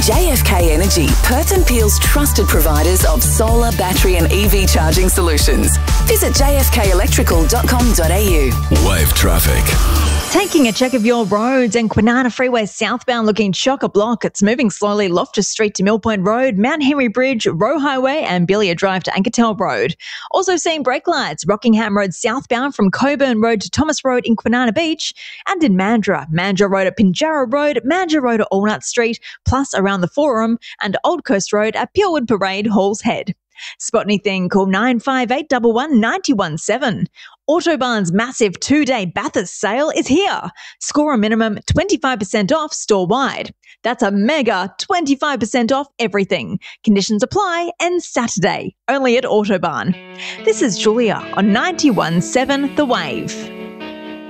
JFK Energy, Perth and Peel's trusted providers of solar, battery and EV charging solutions. Visit jfkelectrical.com.au. Wave traffic. Taking a check of your roads, and Kwinana Freeway southbound looking chock-a-block. It's moving slowly Loftus Street to Mill Point Road, Mount Henry Bridge, Roe Highway and Billiard Drive to Ankertel Road. Also seeing brake lights, Rockingham Road southbound from Coburn Road to Thomas Road in Kwinana Beach, and in Mandurah Road at Pinjarra Road, Mandurah Road at Allnut Street, plus around the Forum, and Old Coast Road at Purewood Parade, Halls Head. Spot anything, call 958 11 917. Autobarn's massive 2-day Bathurst sale is here. Score a minimum 25% off store-wide. That's a mega 25% off everything. Conditions apply, and Saturday, only at Autobarn. This is Julia on 91.7 The Wave.